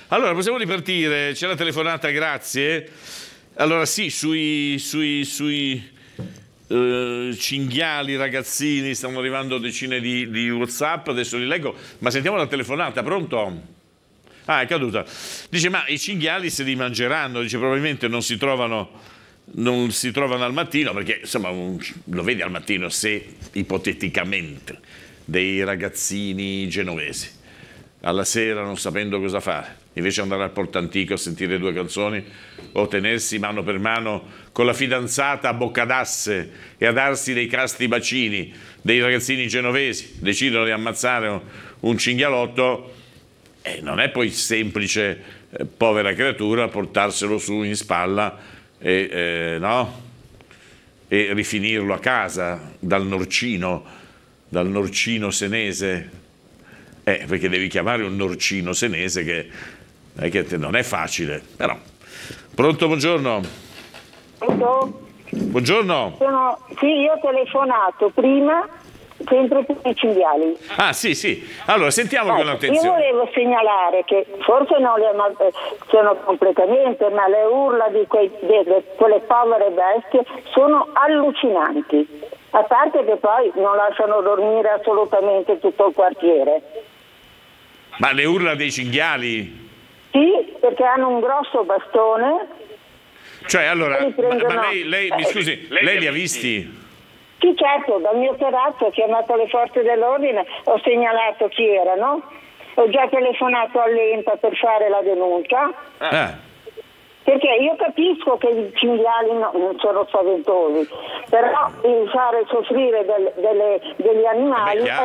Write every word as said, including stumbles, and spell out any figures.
Allora, possiamo ripartire? C'è la telefonata, grazie. Allora sì, sui, sui, sui eh, cinghiali ragazzini stanno arrivando decine di, di WhatsApp, adesso li leggo, ma sentiamo la telefonata, pronto? Ah, è caduta. Dice, ma i cinghiali se li mangeranno, dice, probabilmente non si trovano, non si trovano al mattino, perché insomma un- lo vedi al mattino se ipoteticamente dei ragazzini genovesi alla sera non sapendo cosa fare, invece andare al Porto Antico a sentire due canzoni o tenersi mano per mano con la fidanzata a Boccadasse e a darsi dei casti bacini, dei ragazzini genovesi decidono di ammazzare un, un cinghialotto, e non è poi semplice, eh, povera creatura, portarselo su in spalla e, eh, no? e rifinirlo a casa dal norcino, dal norcino senese. Eh, perché devi chiamare un norcino senese che, eh, che non è facile, però. Pronto, buongiorno. Pronto? Buongiorno. Sono, sì, io ho telefonato prima sempre per i cinghiali. Ah, sì, sì. Allora, sentiamo con Ecco, io attenzione. volevo segnalare che forse non le sono completamente, ma le urla di, quei, di, di quelle povere bestie sono allucinanti. A parte che poi non lasciano dormire assolutamente tutto il quartiere. Ma le urla dei cinghiali? Sì, perché hanno un grosso bastone. Cioè, allora, Li ma, prendono- ma lei, lei, mi eh, scusi, lei li ha visti? Sì, certo, dal mio terrazzo ho chiamato le forze dell'ordine, ho segnalato chi erano, ho già telefonato all'E N P A per fare la denuncia, Ah. perché io capisco che i cinghiali no- non sono spaventosi, però il fare soffrire del- delle- degli animali Vabbè, chiaro.